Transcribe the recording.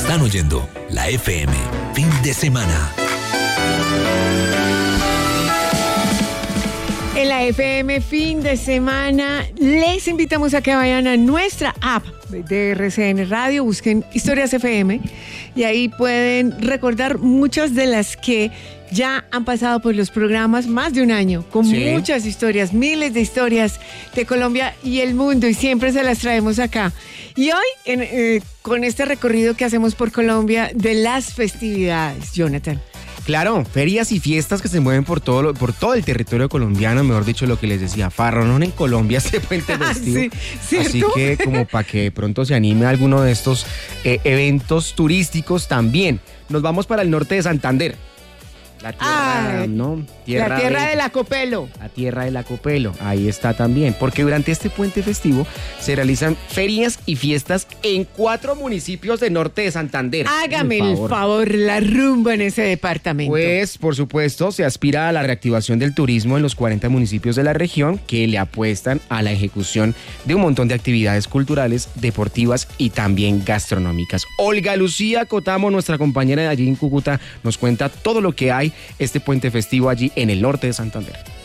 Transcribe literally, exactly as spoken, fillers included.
Están oyendo la F M, fin de semana. En la F M fin de semana les invitamos a que vayan a nuestra app de R C N Radio, busquen Historias F M y ahí pueden recordar muchas de las que ya han pasado por los programas, más de un año, con sí. muchas historias, miles de historias de Colombia y el mundo, y siempre se las traemos acá. Y hoy, en, eh, con este recorrido que hacemos por Colombia de las festividades, Jonathan. Claro, ferias y fiestas que se mueven por todo, por todo el territorio colombiano, mejor dicho, lo que les decía, farronón en Colombia este puente festivo. Sí, así que como para que de pronto se anime a alguno de estos eh, eventos turísticos también. Nos vamos para el norte de Santander. La tierra, ah, ¿no? Tierra la tierra de, del Acopelo. La tierra del Acopelo, ahí está también. Porque durante este puente festivo se realizan ferias y fiestas en cuatro municipios del norte de Santander. Hágame el favor. el favor, la rumba en ese departamento. Pues, por supuesto, se aspira a la reactivación del turismo en los cuarenta municipios de la región que le apuestan a la ejecución de un montón de actividades culturales, deportivas y también gastronómicas. Olga Lucía Cotamo, nuestra compañera de allí en Cúcuta, nos cuenta todo lo que hay este puente festivo allí en el norte de Santander.